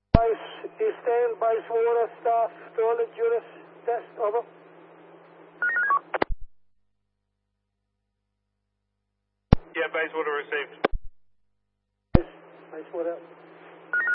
Eastern, Bayswater, staff, toilet, units, test, over. Yeah, Bayswater received. Bayswater.